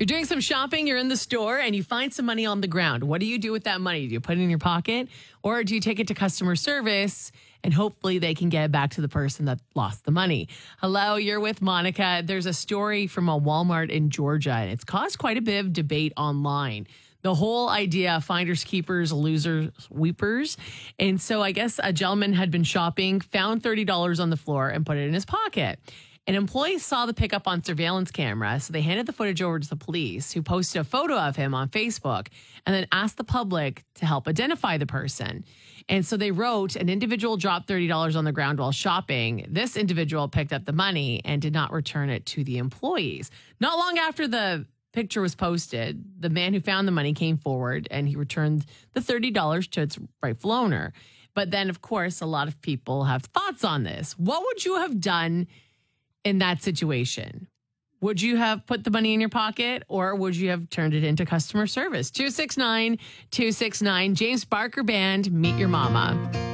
You're doing some shopping, you're in the store, and you find some money on the ground. What do you do with that money? Do you put it in your pocket, or do you take it to customer service and hopefully they can get it back to the person that lost the money? Hello, you're with Monica. There's a story from a Walmart in Georgia, and it's caused quite a bit of debate online. The whole idea of finders, keepers, losers, weepers. And so I guess a gentleman had been shopping, found $30 on the floor and put it in his pocket. An employee saw the pickup on surveillance camera, so they handed the footage over to the police, who posted a photo of him on Facebook and then asked the public to help identify the person. And so they wrote, an individual dropped $30 on the ground while shopping. This individual picked up the money and did not return it to the employees. Not long after the picture was posted, the man who found the money came forward and he returned the $30 to its rightful owner. But then, of course, a lot of people have thoughts on this. What would you have done in that situation? Would you have put the money in your pocket, or would you have turned it into customer service? 269-269, James Barker Band, Meet Your Mama.